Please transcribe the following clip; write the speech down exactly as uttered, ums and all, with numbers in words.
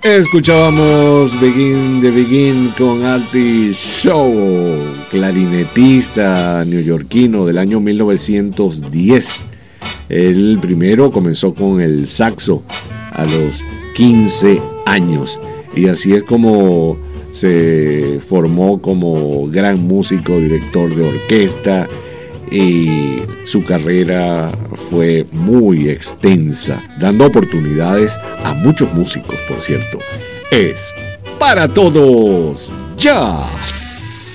Escuchábamos Begin the Begin con Artie Shaw, clarinetista neoyorquino del año mil novecientos diez. El primero comenzó con el saxo a los quince años y así es como se formó como gran músico, director de orquesta, y su carrera fue muy extensa, dando oportunidades a muchos músicos, por cierto. Es para todos jazz.